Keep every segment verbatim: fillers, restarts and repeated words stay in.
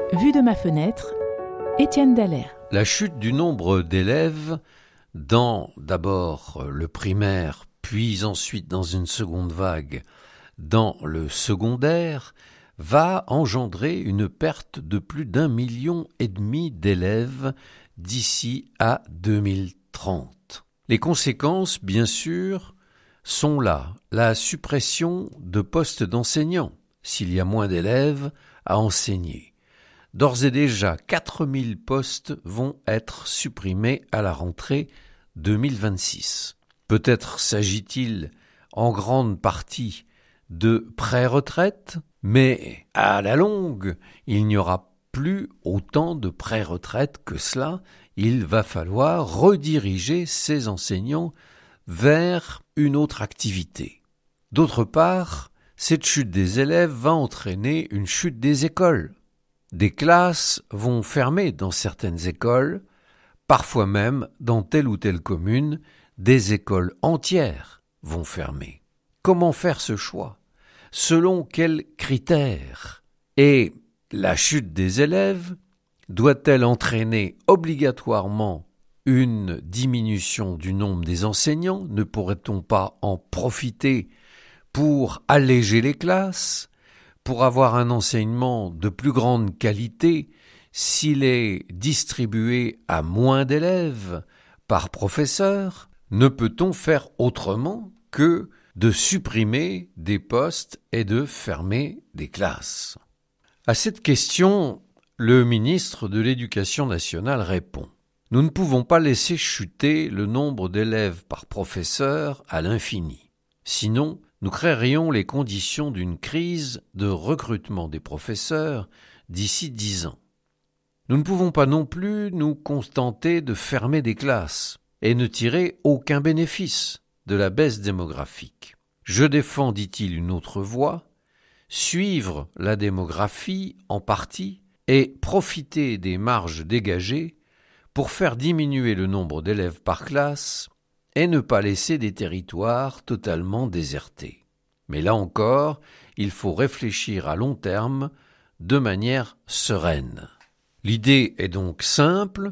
Vue de ma fenêtre, Étienne Dallaire. La chute du nombre d'élèves dans d'abord le primaire, puis ensuite dans une seconde vague, dans le secondaire, va engendrer une perte de plus d'un million et demi d'élèves d'ici à deux mille trente. Les conséquences, bien sûr, sont là. La suppression de postes d'enseignants, s'il y a moins d'élèves à enseigner. D'ores et déjà, quatre mille postes vont être supprimés à la rentrée deux mille vingt-six. Peut-être s'agit-il en grande partie de pré-retraite, mais à la longue, il n'y aura plus autant de pré-retraite que cela. Il va falloir rediriger ces enseignants vers une autre activité. D'autre part, cette chute des élèves va entraîner une chute des écoles. Des classes vont fermer dans certaines écoles, parfois même dans telle ou telle commune, des écoles entières vont fermer. Comment faire ce choix? Selon quels critères? Et la chute des élèves doit-elle entraîner obligatoirement une diminution du nombre des enseignants? Ne pourrait-on pas en profiter pour alléger les classes, pour avoir un enseignement de plus grande qualité s'il est distribué à moins d'élèves par professeur? Ne peut-on faire autrement que de supprimer des postes et de fermer des classes? À cette question, le ministre de l'Éducation nationale répond: nous ne pouvons pas laisser chuter le nombre d'élèves par professeur à l'infini. Sinon, nous créerions les conditions d'une crise de recrutement des professeurs d'ici dix ans. Nous ne pouvons pas non plus nous contenter de fermer des classes et ne tirer aucun bénéfice de la baisse démographique. Je défends, dit-il, une autre voie, suivre la démographie en partie et profiter des marges dégagées pour faire diminuer le nombre d'élèves par classe et ne pas laisser des territoires totalement désertés. Mais là encore, il faut réfléchir à long terme de manière sereine. L'idée est donc simple,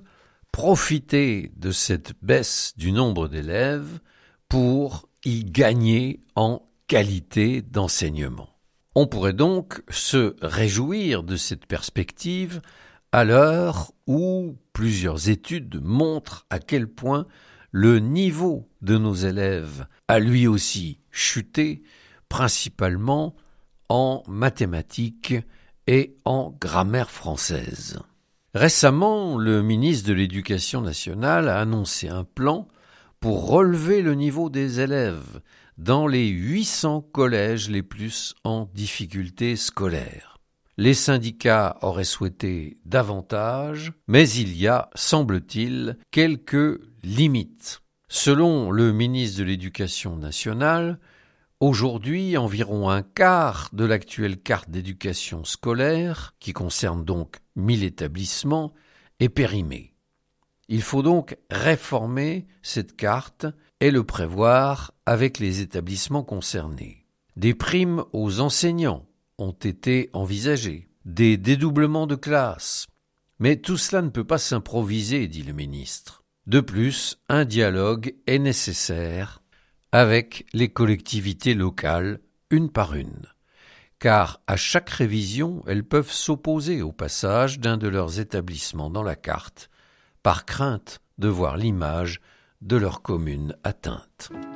profiter de cette baisse du nombre d'élèves pour y gagner en qualité d'enseignement. On pourrait donc se réjouir de cette perspective à l'heure où plusieurs études montrent à quel point le niveau de nos élèves a lui aussi chuté, principalement en mathématiques et en grammaire française. Récemment, le ministre de l'Éducation nationale a annoncé un plan pour relever le niveau des élèves dans les huit cents collèges les plus en difficulté scolaire. Les syndicats auraient souhaité davantage, mais il y a, semble-t-il, quelques limites. Selon le ministre de l'Éducation nationale, aujourd'hui, environ un quart de l'actuelle carte d'éducation scolaire, qui concerne donc mille établissements, est périmée. Il faut donc réformer cette carte et le prévoir avec les établissements concernés. Des primes aux enseignants ont été envisagées, des dédoublements de classes. Mais tout cela ne peut pas s'improviser, dit le ministre. De plus, un dialogue est nécessaire avec les collectivités locales, une par une. Car à chaque révision, elles peuvent s'opposer au passage d'un de leurs établissements dans la carte, par crainte de voir l'image de leur commune atteinte.